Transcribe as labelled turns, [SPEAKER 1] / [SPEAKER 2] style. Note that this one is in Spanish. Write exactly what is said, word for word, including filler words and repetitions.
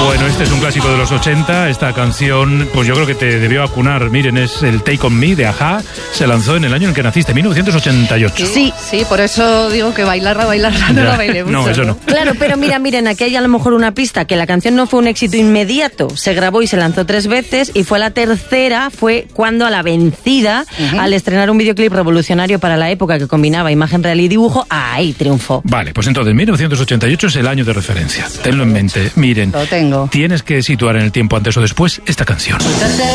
[SPEAKER 1] Bueno, este es un clásico de los ochenta. Esta canción, pues yo creo que te debió acunar. Miren, es el Take On Me de A-ha. Se lanzó en el año en que naciste, mil novecientos ochenta y ocho.
[SPEAKER 2] Sí, sí, por eso digo que bailarla, bailarla, no la bailé mucho.
[SPEAKER 1] No, eso no.
[SPEAKER 3] Claro, pero mira, miren, aquí hay a lo mejor una pista, que la canción no fue un éxito inmediato. Se grabó y se lanzó tres veces, y fue la tercera, fue cuando a la vencida, uh-huh. al estrenar un videoclip revolucionario para la época que combinaba imagen real y dibujo, ahí triunfó.
[SPEAKER 1] Vale, pues entonces mil novecientos ochenta y ocho es el año de referencia. Tenlo en mente. Miren,
[SPEAKER 2] lo tengo.
[SPEAKER 1] Tienes que situar en el tiempo antes o después esta canción.